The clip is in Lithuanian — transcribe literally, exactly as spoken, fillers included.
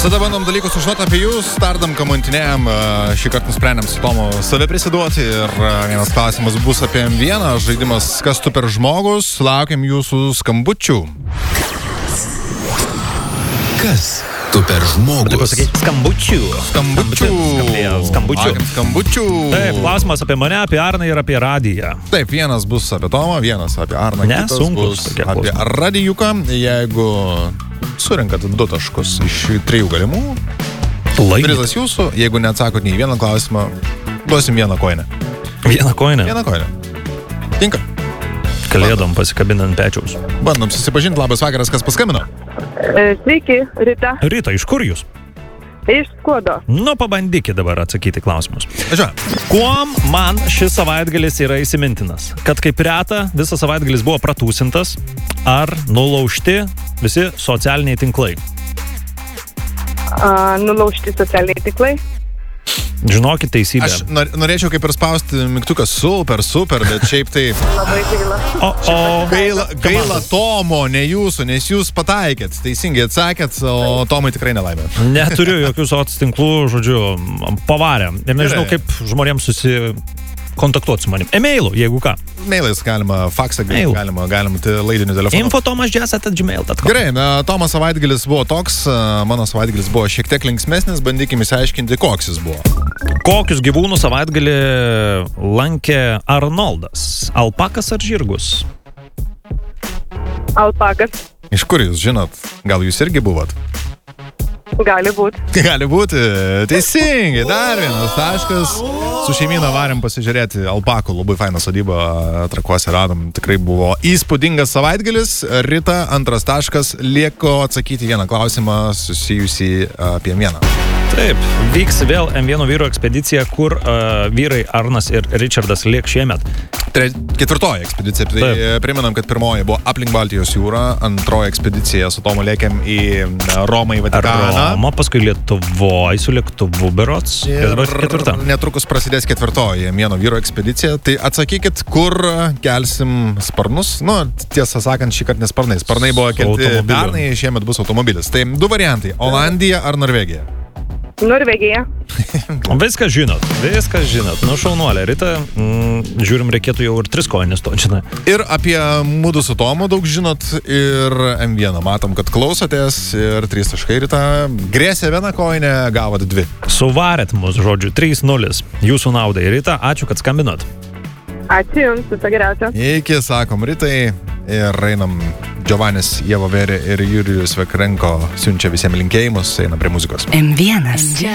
Visada bandom dalykus sužinoti apie jūs, tardam kamantinėjom, šį kartą nusprendėm su Tomu save prisiduoti ir vienas klausimas bus apie M vieną, žaidimas Kas tu per žmogus, laukiam jūsų skambučių. Kas tu per žmogus? Taip pasakyti, skambučių. Skambučių. Skambučių. Laukiam skambučių. Taip, klausimas apie mane, apie Arną ir apie radiją. Taip, vienas bus apie Tomą, vienas apie Arną, Ne, kitas sunkus bus tokie apie klausimai. radijuką. Jeigu surinkat du taškus iš trijų galimų, Laimit. prizas jūsų, jeigu neatsakot nei vieną klausimą, duosim vieną koinę. Vieną koinę. Vieną koinę. Tinka. Kalėdom pasikabinant pečiaus. Bandom susipažinti. Labas vakaras, kas paskambino? Sveiki, Rita. Rita, iš kur jūs? Iš Skuodo. Nu, pabandykit dabar atsakyti klausimus. Žiūrėjau. Kuom man šis savaitgalis yra įsimintinas? Kad kaip reta, visas savaitgalis buvo pratūsintas, ar nulaužti visi socialiniai tinklai? A, nulaužti socialiniai tinklai. Žinokit teisybę. Aš nor- norėčiau kaip ir spausti mygtuką super, super, bet šiaip tai Labai gaila. O, o, gaila, gaila Tomo, ne jūsų, nes jūs pataikėt, teisingai atsakėt, o Tomai tikrai nelaimė. neturiu jokių soc tinklų, žodžiu, pavarę. Ir nežinau, Gerai. kaip žmonėms susikontaktuoti su manim. E-mailu, jeigu ką. Mailais galima, faksą Mail. galima, galima tai laidiniu telefonu. info tomas džes at gmail dot com. Gerai, na, Tomas savaitgalis buvo toks, mano savaitgalis buvo šiek tiek linksmesnis, bandykime išsiaiškinti, koks jis buvo. Kokius gyvūnus savaitgalį lankė Arnoldas? Alpakas ar žirgus? Alpakas. Iš kur jūs žinot? Gal jūs irgi buvot? Gali būti. Gali būti. Teisingai, dar vienas taškas. Su šeimyna varėm pasižiūrėti Alpakų, labai fainą sodybą Trakuose radom. Tikrai buvo įspūdingas savaitgalis. Rita, antras taškas. Lieko atsakyti vieną klausimą susijusį apie vieną. Taip, vyks vėl M vienas vyro ekspedicija, kur uh, vyrai Arnas ir Richardas liek šiemet. Tre, ketvirtoji ekspedicija. Tai Taip. priminam, kad pirmoji buvo aplink Baltijos jūrą, antroji ekspedicija su Tomu lėkėm į Romą, į Vatikaną. Roma, paskui Lietuvoj su lėktuvu berots. Ir dabar ketvirta. Netrukus prasidės ketvirtoji Mieno vyro ekspedicija. Tai atsakykit, kur kelsim sparnus. Nu, tiesą sakant, šį kartą ne sparnai. Sparnai buvo kelti automobiliu. pernai, šiemet bus automobilis. Tai du variantai. Olandija ar Norvegija? Norvegija. Viską žinot, viską žinot. Nu, šaunuolė, Rita, mm, žiūrim, reikėtų jau ir tris koinės to, žinai. Ir apie mudu su Tomu daug žinot ir M vieną. Matom, kad klausotės ir trys taškai Rita. Grėsė vieną koinę, gavot dvi. Suvarėt mus, žodžiu, trys nulis. Jūsų naudai, Rita, ačiū, kad skambinot. Ačiū Jums, viso geriausio. Iki, sakom, Ritai. Ir einam Giovanis, Ieva Verė ir Jurijus Vekrenko siunčia visiems linkėjimus, eina prie muzikos. M vienas.